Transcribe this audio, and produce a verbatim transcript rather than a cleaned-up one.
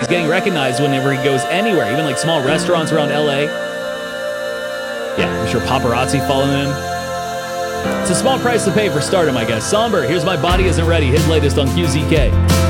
He's getting recognized whenever he goes anywhere, even like small restaurants around L A. Yeah, I'm sure paparazzi following him. It's a small price to pay for stardom, I guess. Somber, Here's My Body Isn't Ready, his latest on Q Z K.